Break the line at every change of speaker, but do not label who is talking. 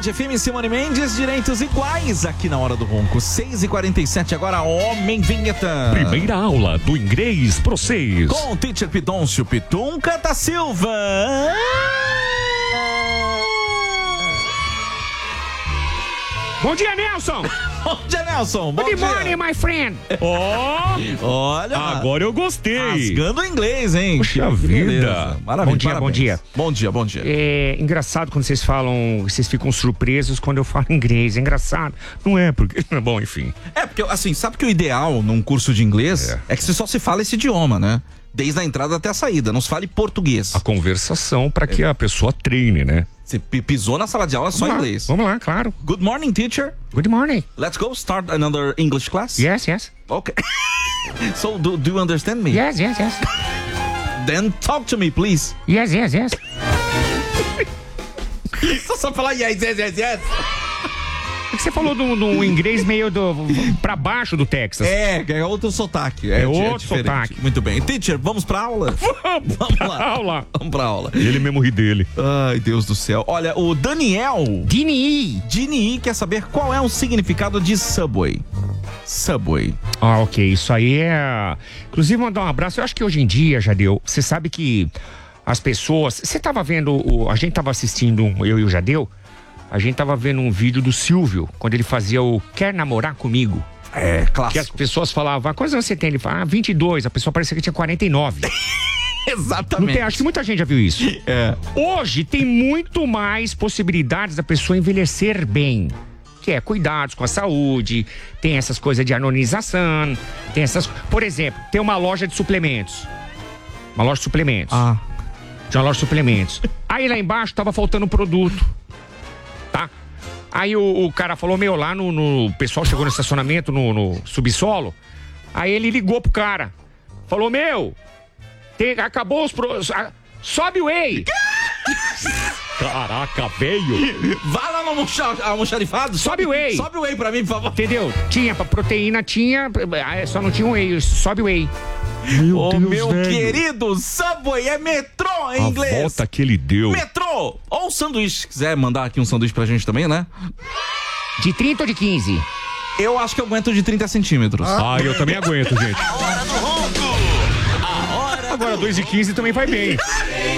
Band FM, Simone Mendes, direitos iguais aqui na Hora do Ronco. 6h47 agora, homem vinheta.
Primeira aula do inglês pro 6.
Com o teacher Pidôncio Pitunca Silva.
Bom dia, Nelson!
Bom dia, Nelson! Bom
Good
dia.
morning, my friend!
Olha,
agora eu gostei!
Rasgando o inglês, hein?
Puxa vida!
Maravilha,
Bom dia,
parabéns.
bom dia.
Bom dia, bom dia.
É engraçado quando vocês falam, vocês ficam surpresos quando eu falo inglês. É engraçado. Não é, porque... Bom, enfim.
É, porque, assim, sabe que o ideal num curso de inglês é que você só se fala esse idioma, né? Desde a entrada até a saída, não se fale português.
A conversação para que a pessoa treine, né?
Você pisou na sala de aula só inglês.
Vamos lá, claro.
Good morning, teacher.
Good morning.
Let's go start another English class.
Yes, yes.
Okay. So, do you understand me?
Yes, yes, yes.
Then talk to me, please.
Yes, yes, yes.
Só falar yes, yes, yes, yes.
Você falou do inglês meio pra baixo do Texas.
É outro sotaque.
É outro
diferente.
sotaque.
Muito bem. Teacher, vamos pra aula? Vamos lá.
Aula.
Vamos pra aula.
Ele mesmo ri dele.
Ai, Deus do céu. Olha, o Daniel Dini quer saber qual é o significado de Subway. Subway.
Ah, ok. Isso aí é... Inclusive, mandar um abraço. Eu acho que hoje em dia, Jadeu, você sabe que as pessoas... Você tava vendo... A gente tava assistindo, eu e o Jadeu, a gente tava vendo um vídeo do Silvio, quando ele fazia o Quer Namorar Comigo?
É, clássico.
Que as pessoas falavam, quantos anos você tem? Ele fala, 22. A pessoa parecia que tinha 49.
Exatamente.
Não tem, acho que muita gente já viu isso.
É.
Hoje tem muito mais possibilidades da pessoa envelhecer bem. Que é cuidados com a saúde, tem essas coisas de harmonização, tem essas... Por exemplo, tem uma loja de suplementos. Uma loja de suplementos. Tinha uma loja de suplementos. Aí lá embaixo tava faltando produto. Tá? Aí o cara falou, lá o pessoal chegou no estacionamento, no subsolo. Aí ele ligou pro cara. Falou, acabou os sobe o whey. Caraca, velho.
Vai lá no almoxarifado.
Sobe o whey.
Sobe o whey pra mim, por favor.
Entendeu? Tinha pra proteína, só não tinha um whey. Sobe o whey.
Meu querido, Subway é metrô em inglês.
A volta que ele deu.
Metrô! Ou sanduíche, se quiser mandar aqui um sanduíche pra gente também, né?
De 30 ou de 15?
Eu acho que eu aguento de 30 centímetros.
Eu também aguento, gente.
A hora do ronco.
Agora 2,15 também vai bem.